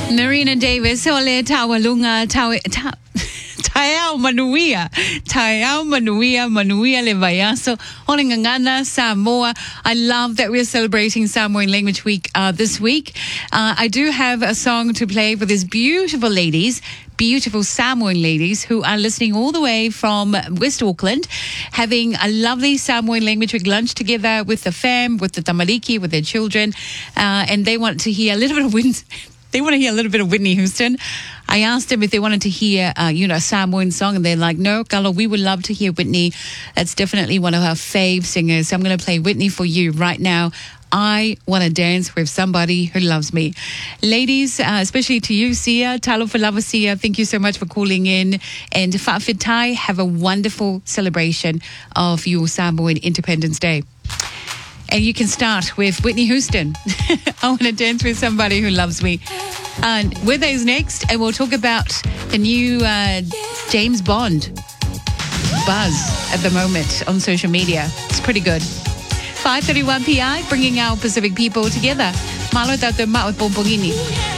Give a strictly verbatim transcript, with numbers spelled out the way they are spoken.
Marina Davis, ole tawalunga tawe ta. Tayao Manuia, Tayao Manuia, Manuia Levayaso, Honingangana, Samoa. I love that we're celebrating Samoan Language Week uh, this week. Uh, I do have a song to play for these beautiful ladies, beautiful Samoan ladies who are listening all the way from West Auckland, having a lovely Samoan Language Week lunch together with the fam, with the tamariki, with their children, uh, and they want to hear a little bit of wind. They want to hear a little bit of Whitney Houston. I asked them if they wanted to hear, uh, you know, a Samoan song, and they're like, no, Carlo, we would love to hear Whitney. That's definitely one of our fave singers. So I'm going to play Whitney for you right now. I want to dance with somebody who loves me. Ladies, uh, especially to you, Sia, talo for lava Sia, thank you so much for calling in. And Whaawitai, have a wonderful celebration of your Samoan Independence Day. And you can start with Whitney Houston. I want to dance with somebody who loves me. And Weather is next, and we'll talk about the new uh, James Bond buzz at the moment on social media. It's pretty good. five thirty-one P I, bringing our Pacific people together. Malo tato ma'ot pompongini.